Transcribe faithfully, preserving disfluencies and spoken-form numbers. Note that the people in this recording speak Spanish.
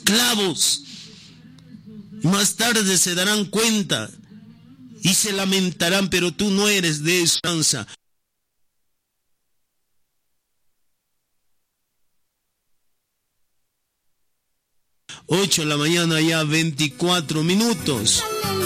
esclavos. Y más tarde se darán cuenta y se lamentarán, pero tú no eres de esperanza. ocho de la mañana, ya veinticuatro minutos.